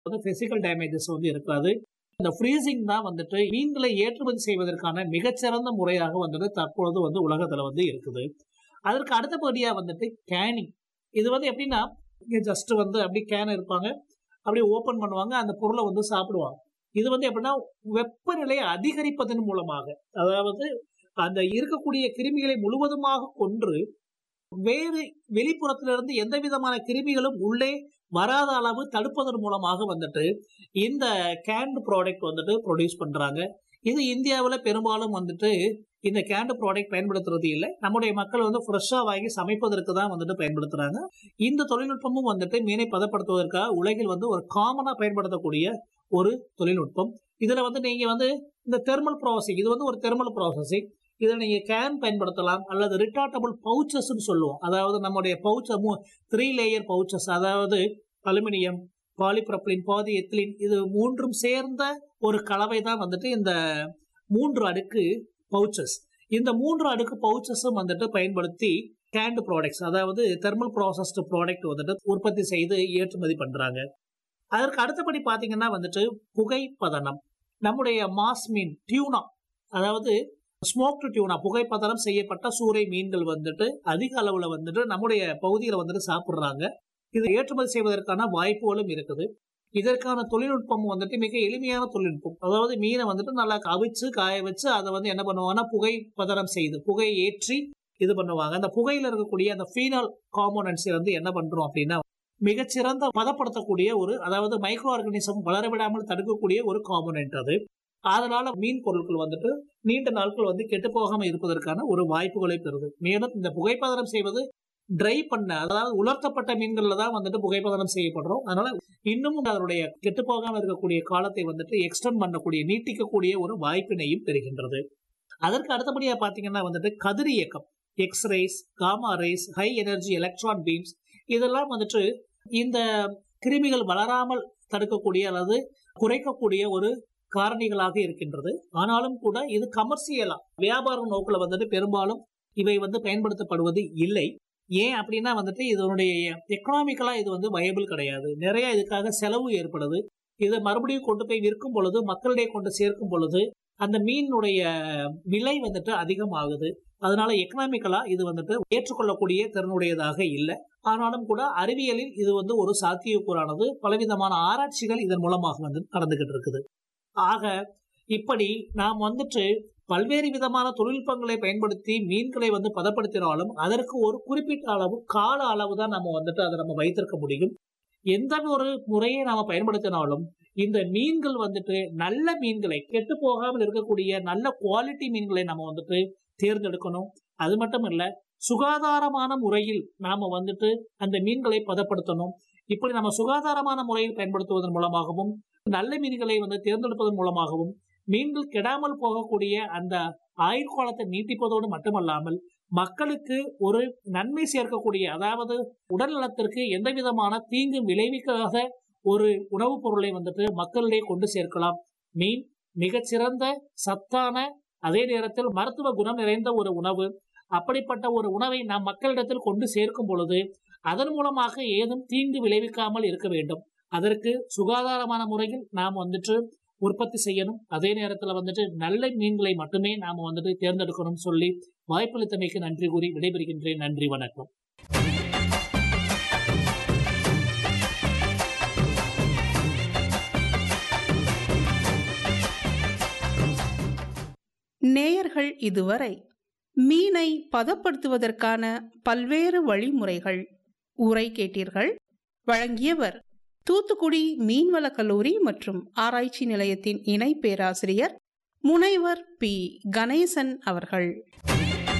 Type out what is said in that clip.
Physical damages இருக்காது. இந்த freezing தான் மீன்களை ஏற்றுமதி செய்வதற்கான மிகச்சிறந்த முறையாக தற்பொழுது உலகத்துல இருக்குது. அதற்கு அடுத்தபடியா கேனிங். இது எப்படின்னா, ஜஸ்ட் அப்படி கேன் இருப்பாங்க, அப்படியே ஓபன் பண்ணுவாங்க, அந்த பொருளை சாப்பிடுவாங்க. இது எப்படின்னா, வெப்பநிலையை அதிகரிப்பதன் மூலமாக, அதாவது அந்த இருக்கக்கூடிய கிருமிகளை முழுவதுமாக கொன்று வேறு வெளிப்புறத்திலிருந்து எந்த விதமான கிருமிகளும் உள்ளே வராத அளவு தடுப்பதன் மூலமாக இந்த கேன்டு ப்ராடக்ட் ப்ரொடியூஸ் பண்றாங்க. இது இந்தியாவில் பெரும்பாலும் இந்த கேன்டு ப்ராடக்ட் பயன்படுத்துறது இல்லை. நம்முடைய மக்கள் ஃப்ரெஷ்ஷா வாங்கி சமைப்பதற்கு தான் பயன்படுத்துறாங்க. இந்த தொழில்நுட்பமும் மீனை பதப்படுத்துவதற்காக உலகில் ஒரு காமனா பயன்படுத்தக்கூடிய ஒரு தொழில்நுட்பம். இதுல நீங்க இந்த தெர்மல் ப்ராசஸிங், இது ஒரு தெர்மல் ப்ராசஸிங். இதுல நீங்க கேன் பயன்படுத்தலாம், அல்லது ரிட்டார்டபிள் பவுச்சஸ் சொல்லுவோம். அதாவது நம்முடைய பவுச் 3 லேயர் பவுச்சஸ், அதாவது அலுமினியம், பாலிப்ரொபிலின், பாதி எத்திலின், இது மூன்றும் சேர்ந்த ஒரு கலவை தான் இந்த 3 அடுக்கு பவுச்சஸ். இந்த 3 அடுக்கு பவுச்சஸும் பயன்படுத்தி கேன்டு ப்ராடக்ட்ஸ், அதாவது தெர்மல் ப்ராசஸ்டு ப்ராடக்ட் உற்பத்தி செய்து ஏற்றுமதி பண்றாங்க. அதற்கு அடுத்தபடி பாத்தீங்கன்னா புகைப்பதனம். நம்முடைய மாஸ் மீன் டியூனா, அதாவது ஸ்மோக்டு டியூனா, புகைப்பதனம் செய்யப்பட்ட சூறை மீன்கள் அதிக அளவுல நம்முடைய பகுதியில சாப்பிடுறாங்க. இது ஏற்றுமதி செய்வதற்கான வாய்ப்புகளும் இருக்குது. இதற்கான தொழில்நுட்பம் மிக எளிமையான தொழில்நுட்பம். அதாவது மீனை நல்லா அவிச்சு காய வச்சு அதை என்ன பண்ணுவாங்கன்னா, புகைப்பதனம் செய்து புகை ஏற்றி இது பண்ணுவாங்க. அந்த புகையில இருக்கக்கூடிய அந்த ஃபீனால் காம்போனன்ட்ஸ் என்ன பண்றோம் அப்படின்னா, மிகச்சிறந்த பதப்படுத்தக்கூடிய அதாவது மைக்ரோ ஆர்கானிசம் வளரவிடாமல் தடுக்கக்கூடிய ஒரு காம்போனன்ட் அது. அதனால மீன் பொருட்கள் நீண்ட நாட்கள் கெட்டு போகாம இருப்பதற்கான ஒரு வாய்ப்புகளை பெறுது. மேலும் இந்த புகைப்பதனம் செய்வது ட்ரை பண்ண, அதாவது உலர்த்தப்பட்ட மீன்கள்ல தான் புகைப்பதனம் செய்யப்படுறோம். அதனால இன்னும் அதனுடைய கெட்டு போகாம இருக்கக்கூடிய காலத்தை எக்ஸ்டெண்ட் பண்ணக்கூடிய, நீட்டிக்கக்கூடிய ஒரு வாய்ப்பினையும் பெறுகின்றது. அதற்கு அடுத்தபடியா பாத்தீங்கன்னா கதிரியக்கம், X-rays, gamma race, high energy electron beams, இதெல்லாம் இந்த கிருமிகள் வளராமல் தடுக்கக்கூடிய அல்லது குறைக்கக்கூடிய ஒரு காரணிகளாக இருக்கின்றது. ஆனாலும் கூட இது கமர்சியலா, வியாபார நோக்கில் பெரும்பாலும் இவை பயன்படுத்தப்படுவது இல்லை. ஏன் அப்படின்னா இதனுடைய எக்கனாமிக்கலா இது வயபிள் கிடையாது. நிறைய இதுக்காக செலவு ஏற்படுது. இதை மறுபடியும் கொண்டு போய் விற்கும் பொழுது, மக்களிடையே கொண்டு சேர்க்கும் பொழுது அந்த மீனுடைய விலை அதிகமாகுது. அதனால எக்கனாமிக்கலா இது ஏற்றுக்கொள்ளக்கூடிய திறனுடையதாக இல்லை. ஆனாலும் கூட அறிவியலில் இது ஒரு சாத்தியக்கூறானது. பலவிதமான ஆராய்ச்சிகள் இதன் மூலமாக நடந்துகிட்டு இருக்குது. ஆக இப்படி நாம் பல்வேறு விதமான தொழில்நுட்பங்களை பயன்படுத்தி மீன்களை பதப்படுத்தினாலும் அதற்கு ஒரு குறிப்பிட்ட அளவு கால அளவு தான் நம்ம அதை நம்ம வைத்திருக்க முடியும். எந்த ஒரு முறையை நாம பயன்படுத்தினாலும் இந்த மீன்கள் நல்ல மீன்களை, கெட்டு போகாமல் இருக்கக்கூடிய நல்ல குவாலிட்டி மீன்களை நம்ம தேர்ந்தெடுக்கணும். அது மட்டும் இல்ல, சுகாதாரமான முறையில் நாம அந்த மீன்களை பதப்படுத்தணும். இப்படி நம்ம சுகாதாரமான முறையில் பயன்படுத்துவதன் மூலமாகவும், நல்ல மீன்களை தேர்ந்தெடுப்பதன் மூலமாகவும் மீன்கள் கெடாமல் போகக்கூடிய அந்த ஆயுட்காலத்தை நீட்டிப்பதோடு மட்டுமல்லாமல் மக்களுக்கு ஒரு நன்மை சேர்க்கக்கூடிய, அதாவது உடல் நலத்திற்கு எந்த விதமான தீங்கு விளைவிக்காத ஒரு உணவுப் பொருளை மக்களிடையே கொண்டு சேர்க்கலாம். மீன் மிகச்சிறந்த சத்தான, அதே நேரத்தில் மருத்துவ குணம் நிறைந்த ஒரு உணவு. அப்படிப்பட்ட ஒரு உணவை நாம் மக்களிடத்தில் கொண்டு சேர்க்கும் பொழுது அதன் மூலமாக ஏதும் தீங்கு விளைவிக்காமல் இருக்க வேண்டும். அதற்கு சுகாதாரமான முறையில் நாம் உற்பத்தி செய்யணும். அதே நேரத்தில் நல்ல மீன்களை மட்டுமே நாம தேர்ந்தெடுக்கணும் சொல்லி வாய்ப்பளித்தமைக்கு நன்றி கூறி விடைபெறுகின்றேன். நன்றி, வணக்கம். நேயர்கள் இதுவரை மீனை பதப்படுத்துவதற்கான பல்வேறு வழிமுறைகள் உரை கேட்டீர்கள். வழங்கியவர் தூத்துக்குடி மீன்வள கல்லூரி மற்றும் ஆராய்ச்சி நிலையத்தின் இணை பேராசிரியர் முனைவர் பி. கணேசன் அவர்கள்.